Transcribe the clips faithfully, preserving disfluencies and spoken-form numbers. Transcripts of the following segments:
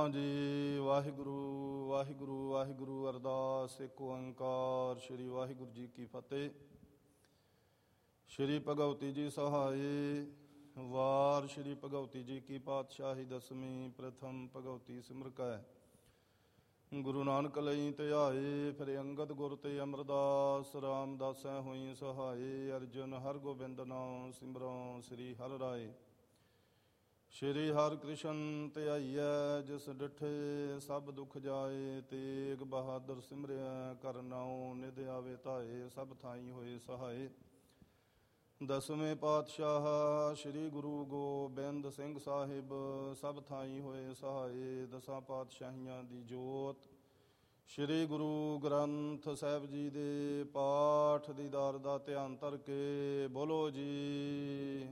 ਸਤਨਾਮ ਜੀ। ਵਾਹਿਗੁਰੂ ਵਾਹਿਗੁਰੂ ਵਾਹਿਗੁਰੂ। ਅਰਦਾਸ ਏਕ ਓੰਕਾਰ ਸ੍ਰੀ ਵਾਹਿਗੁਰੂ ਜੀ ਕੀ ਫਤਿਹ। ਸ਼੍ਰੀ ਭਗਵਤੀ ਜੀ ਸਹਾਏ। ਵਾਰ ਸ਼੍ਰੀ ਭਗਵਤੀ ਜੀ ਕੀ ਪਾਤਸ਼ਾਹੀ ਦਸਵੀਂ। ਪ੍ਰਥਮ ਭਗਵਤੀ ਸਿਮਰ ਕੈ ਗੁਰੂ ਨਾਨਕ ਲਈ ਧਿਆਏ। ਫਿਰ ਅੰਗਦ ਗੁਰ ਤੇ ਅਮਰਦਾਸ ਰਾਮਦਾਸੈ ਹੋਈ ਸਹਾਏ। ਅਰਜੁਨ ਹਰ ਗੋਬਿੰਦ ਨਾਮ ਸਿਮਰਉ ਸ੍ਰੀ ਹਰਿ ਰਾਏ। ਸ਼੍ਰੀ ਹਰਿ ਕ੍ਰਿਸ਼ਨ ਧਿਆਈਐ ਜਿਸ ਡਿਠੇ ਸਭ ਦੁਖ ਜਾਏ। ਤੇਗ ਬਹਾਦਰ ਸਿਮਰਿਆ ਕਰ ਨਾਉ ਨਿਧ ਆਵੇ ਧਾਏ। ਸਭ ਥਾਈ ਹੋਏ ਸਹਾਏ। ਦਸਵੇਂ ਪਾਤਸ਼ਾਹ ਸ਼੍ਰੀ ਗੁਰੂ ਗੋਬਿੰਦ ਸਿੰਘ ਸਾਹਿਬ ਸਭ ਥਾਈ ਹੋਏ ਸਹਾਏ। ਦਸਾਂ ਪਾਤਸ਼ਾਹੀਆਂ ਦੀ ਜੋਤ ਸ਼੍ਰੀ ਗੁਰੂ ਗ੍ਰੰਥ ਸਾਹਿਬ ਜੀ ਦੇ ਪਾਠ ਦੀਦਾਰ ਦਾ ਧਿਆਨ ਧਰ ਕੇ ਬੋਲੋ ਜੀ।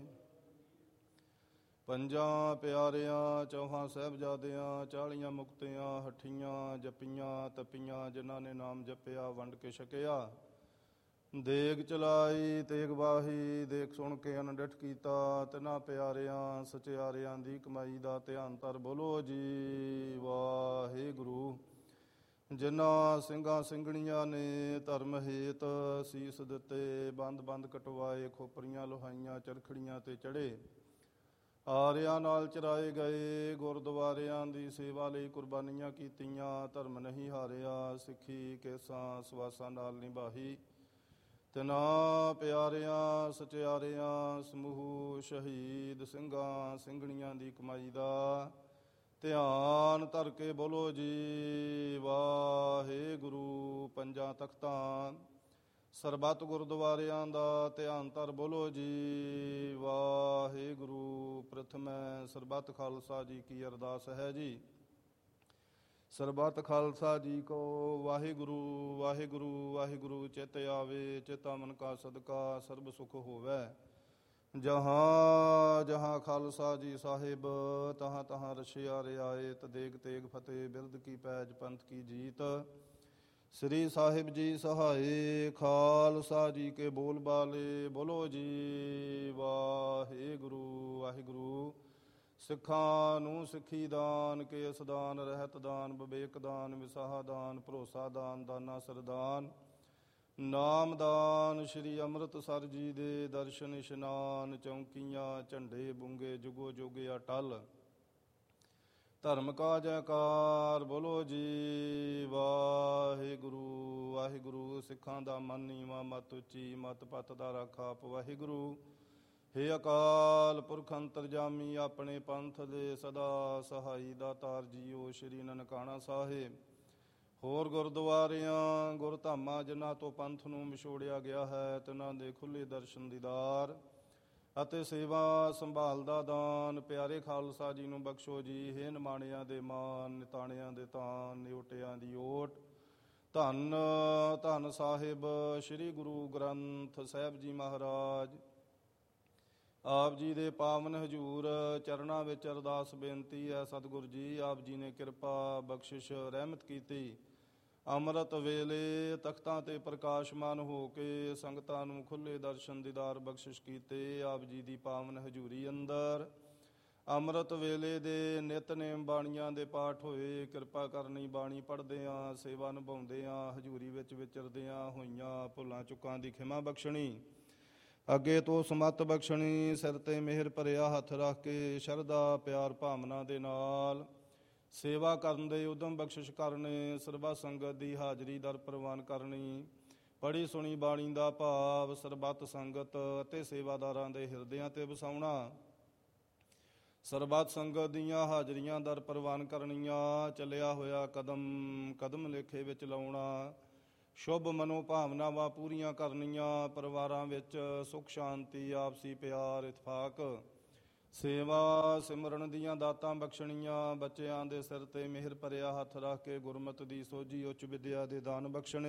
ਪੰਜਾਂ ਪਿਆਰਿਆਂ ਚੌਹਾਂ ਸਾਹਿਬਜ਼ਾਦਿਆਂ ਚਾਲੀਆਂ ਮੁਕਤਿਆਂ ਹੱਠੀਆਂ ਜਪੀਆਂ ਤਪੀਆਂ ਜਿਨ੍ਹਾਂ ਨੇ ਨਾਮ ਜਪਿਆ ਵੰਡ ਕੇ ਛਕਿਆ। ਦੇਗ ਚਲਾਈ ਤੇਗ ਬਾਹੀ ਦੇਖ ਸੁਣ ਕੇ ਅਨਡਿਠ ਕੀਤਾ। ਤਿੰਨਾਂ ਪਿਆਰਿਆਂ ਸਚਿਆਰਿਆਂ ਦੀ ਕਮਾਈ ਦਾ ਧਿਆਨ ਧਰ ਬੋਲੋ ਜੀ। ਵਾਹਿਗੁਰੂ। ਜਿਨ੍ਹਾਂ ਸਿੰਘਾਂ ਸਿੰਘਣੀਆਂ ਨੇ ਧਰਮ ਹੇਤ ਸੀਸ ਦਿੱਤੇ ਬੰਦ ਬੰਦ ਕਟਵਾਏ ਖੋਪਰੀਆਂ ਲੋਹਾਈਆਂ ਚਰਖੜੀਆਂ ਤੇ ਚੜ੍ਹੇ ਆਰਿਆਂ ਨਾਲ ਚਰਾਏ ਗਏ। ਗੁਰਦੁਆਰਿਆਂ ਦੀ ਸੇਵਾ ਲਈ ਕੁਰਬਾਨੀਆਂ ਕੀਤੀਆਂ। ਧਰਮ ਨਹੀਂ ਹਾਰਿਆ ਸਿੱਖੀ ਕੇਸਾਂ ਸਵਾਸਾਂ ਨਾਲ ਨਿਭਾਹੀ। ਤਿੰਨਾਂ ਪਿਆਰਿਆਂ ਸਚਿਆਰਿਆਂ ਸਮੂਹ ਸ਼ਹੀਦ ਸਿੰਘਾਂ ਸਿੰਘਣੀਆਂ ਦੀ ਕਮਾਈ ਦਾ ਧਿਆਨ ਧਰ ਕੇ ਬੋਲੋ ਜੀ। ਵਾਹਿਗੁਰੂ। ਪੰਜਾਂ ਤਖਤਾਂ ਸਰਬੱਤ ਗੁਰਦੁਆਰਿਆਂ ਦਾ ਧਿਆਨ ਧਰ ਬੋਲੋ ਜੀ। ਵਾਹਿਗੁਰੂ। ਪ੍ਰਥਮੈ ਸਰਬੱਤ ਖਾਲਸਾ ਜੀ ਕੀ ਅਰਦਾਸ ਹੈ ਜੀ। ਸਰਬੱਤ ਖਾਲਸਾ ਜੀ ਕੋ ਵਾਹਿਗੁਰੂ ਵਾਹਿਗੁਰੂ ਵਾਹਿਗੁਰੂ ਚਿਤ ਆਵੇ। ਚਿਤਾ ਮਨ ਕਾ ਸਦਕਾ ਸਰਬ ਸੁਖ ਹੋਵੈ। ਜਹਾਂ ਜਹਾਂ ਖਾਲਸਾ ਜੀ ਸਾਹਿਬ ਤਹਾਂ ਤਹਾਂ ਰਛਿਆ ਰਿਆਇਤ। ਦੇਗ ਤੇਗ ਫਤਿਹ ਬਿਰਦ ਕੀ ਪੈਜ ਪੰਥ ਕੀ ਜੀਤ। ਸ੍ਰੀ ਸਾਹਿਬ ਜੀ ਸਹਾਏ। ਖਾਲਸਾ ਜੀ ਕੇ ਬੋਲ ਬਾਲੇ ਬੋਲੋ ਜੀ। ਵਾਹਿਗੁਰੂ ਵਾਹਿਗੁਰੂ। ਸਿੱਖਾਂ ਨੂੰ ਸਿੱਖੀ ਦਾਨ ਕੇਸ ਦਾਨ ਰਹਿਤ ਦਾਨ ਵਿਵੇਕ ਦਾਨ ਵਿਸਾਹਾ ਦਾਨ ਭਰੋਸਾ ਦਾਨ ਦਾਨਾ ਸਰਦਾਨ ਨਾਮ ਦਾਨ। ਸ਼੍ਰੀ ਅੰਮ੍ਰਿਤਸਰ ਜੀ ਦੇ ਦਰਸ਼ਨ ਇਸ਼ਨਾਨ ਚੌਂਕੀਆਂ ਝੰਡੇ ਬੁੰਗੇ ਜੁਗੋ ਜੋਗੇ ਅਟਲ। ਧਰਮ ਕਾ ਜੈਕਾਰ ਬੋਲੋ ਜੀ। ਵਾਹਿਗੁਰੂ ਵਾਹਿਗੁਰੂ। ਸਿੱਖਾਂ ਦਾ ਮਨ ਨੀਵਾਂ ਮਤ ਉੱਚੀ ਮਤ ਪੱਤ ਦਾ ਰਾਖਾ ਆਪ ਵਾਹਿਗੁਰੂ। ਹੇ ਅਕਾਲ ਪੁਰਖ ਅੰਤਰਜਾਮੀ ਆਪਣੇ ਪੰਥ ਦੇ ਸਦਾ ਸਹਾਈ ਦਾਤਾਰ ਜੀਓ। ਸ਼੍ਰੀ ਨਨਕਾਣਾ ਸਾਹਿਬ ਹੋਰ ਗੁਰਦੁਆਰਿਆਂ ਗੁਰਧਾਮਾਂ ਜਿਨ੍ਹਾਂ ਤੋਂ ਪੰਥ ਨੂੰ ਵਿਛੋੜਿਆ ਗਿਆ ਹੈ ਤਿਨ੍ਹਾਂ ਦੇ ਖੁੱਲ੍ਹੇ ਦਰਸ਼ਨ ਦੀਦਾਰ ਅਤੇ ਸੇਵਾ ਸੰਭਾਲ ਦਾ ਦਾਨ ਪਿਆਰੇ ਖਾਲਸਾ ਜੀ ਨੂੰ ਬਖਸ਼ੋ ਜੀ। ਹੇ ਨਿਮਾਣਿਆਂ ਦੇ ਮਾਨ ਨਿਤਾਣਿਆਂ ਦੇ ਤਾਨ ਨਿਉਟਿਆਂ ਦੀ ਓਟ। ਧੰਨ ਧੰਨ ਸਾਹਿਬ ਸ਼੍ਰੀ ਗੁਰੂ ਗ੍ਰੰਥ ਸਾਹਿਬ ਜੀ ਮਹਾਰਾਜ। ਆਪ ਜੀ ਦੇ ਪਾਵਨ ਹਜ਼ੂਰ ਚਰਨਾਂ ਵਿੱਚ ਅਰਦਾਸ ਬੇਨਤੀ ਹੈ ਸਤਿਗੁਰੂ ਜੀ ਆਪ ਜੀ ਨੇ ਕਿਰਪਾ ਬਖਸ਼ਿਸ਼ ਰਹਿਮਤ ਕੀਤੀ। ਅੰਮ੍ਰਿਤ ਵੇਲੇ ਤਖਤਾਂ 'ਤੇ ਪ੍ਰਕਾਸ਼ਮਾਨ ਹੋ ਕੇ ਸੰਗਤਾਂ ਨੂੰ ਖੁੱਲ੍ਹੇ ਦਰਸ਼ਨ ਦੀਦਾਰ ਬਖਸ਼ਿਸ਼ ਕੀਤੇ। ਆਪ ਜੀ ਦੀ ਪਾਵਨ ਹਜ਼ੂਰੀ ਅੰਦਰ ਅੰਮ੍ਰਿਤ ਵੇਲੇ ਦੇ ਨਿਤਨੇਮ ਬਾਣੀਆਂ ਦੇ ਪਾਠ ਹੋਏ। ਕਿਰਪਾ ਕਰਨੀ ਬਾਣੀ ਪੜ੍ਹਦਿਆਂ ਸੇਵਾ ਨਿਭਾਉਂਦਿਆਂ ਹਜ਼ੂਰੀ ਵਿੱਚ ਵਿਚਰਦਿਆਂ ਹੋਈਆਂ ਭੁੱਲਾਂ ਚੁੱਕਾਂ ਦੀ ਖਿਮਾ ਬਖਸ਼ਣੀ ਅੱਗੇ ਤੋਂ ਸਮੱਤ ਬਖਸ਼ਣੀ। ਸਿਰ 'ਤੇ ਮਿਹਰ ਭਰਿਆ ਹੱਥ ਰੱਖ ਕੇ ਸ਼ਰਧਾ ਪਿਆਰ ਭਾਵਨਾ ਦੇ ਨਾਲ ਸੇਵਾ ਕਰਨ ਦੇ ਉਦਮ ਬਖਸ਼ਿਸ਼ ਕਰਨੇ। ਸਰਬੱਤ ਸੰਗਤ ਦੀ ਹਾਜ਼ਰੀ ਦਰ ਪ੍ਰਵਾਨ ਕਰਨੀ। ਪੜ੍ਹੀ ਸੁਣੀ ਬਾਣੀ ਦਾ ਭਾਵ ਸਰਬੱਤ ਸੰਗਤ ਅਤੇ ਸੇਵਾਦਾਰਾਂ ਦੇ ਹਿਰਦਿਆਂ 'ਤੇ ਵਸਾਉਣਾ। ਸਰਬੱਤ ਸੰਗਤ ਦੀਆਂ ਹਾਜ਼ਰੀਆਂ ਦਰ ਪ੍ਰਵਾਨ ਕਰਨੀਆਂ। ਚੱਲਿਆ ਹੋਇਆ ਕਦਮ ਕਦਮ ਲੇਖੇ ਵਿੱਚ ਲਾਉਣਾ। ਸ਼ੁਭ ਮਨੋ ਭਾਵਨਾਵਾਂ ਪੂਰੀਆਂ ਕਰਨੀਆਂ। ਪਰਿਵਾਰਾਂ ਵਿੱਚ ਸੁੱਖ ਸ਼ਾਂਤੀ ਆਪਸੀ ਪਿਆਰ ਇਤਫਾਕ ਸੇਵਾ ਸਿਮਰਨ ਦੀਆਂ ਦਾਤਾਂ ਬਖਸ਼ਣੀਆਂ। ਬੱਚਿਆਂ ਦੇ ਸਿਰ 'ਤੇ ਮਿਹਰ ਭਰਿਆ ਹੱਥ ਰੱਖ ਕੇ ਗੁਰਮਤਿ ਦੀ ਸੋਝੀ ਉੱਚ ਵਿੱਦਿਆ ਦੇ ਦਾਨ ਬਖਸ਼ਣੇ।